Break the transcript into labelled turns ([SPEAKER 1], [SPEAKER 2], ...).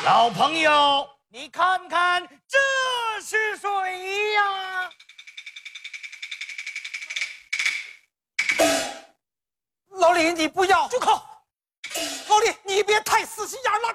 [SPEAKER 1] 老朋友，你看看这是谁呀？
[SPEAKER 2] 老李，你不要！
[SPEAKER 1] 住口！
[SPEAKER 2] 老李，你别太死心眼了。